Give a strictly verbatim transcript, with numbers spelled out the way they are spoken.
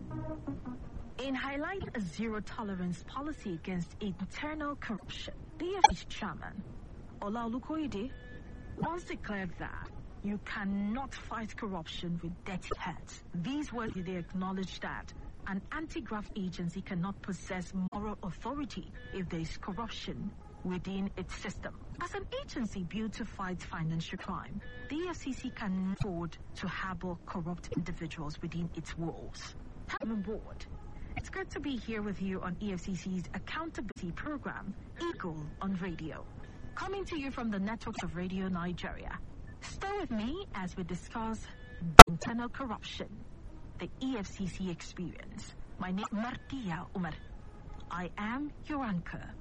In highlight a zero-tolerance policy against internal corruption, the F C C chairman, Ola Olukoyede, once declared that you cannot fight corruption with dirty heads. These words, they acknowledge that an anti-graft agency cannot possess moral authority if there is corruption within its system. As an agency built to fight financial crime, the E F C C can afford to harbor corrupt individuals within its walls. Come aboard. It's good to be here with you on E F C C's accountability program, Eagle on Radio. Coming to you from the networks of Radio Nigeria. Stay with me as we discuss internal corruption, the E F C C experience. My name is Martia Umar. I am your anchor.